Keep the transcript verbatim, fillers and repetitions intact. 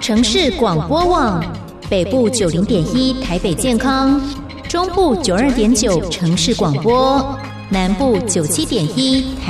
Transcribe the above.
城市广播网，北部九零点一台北健康，中部九二点九城市广播，南部九七点一台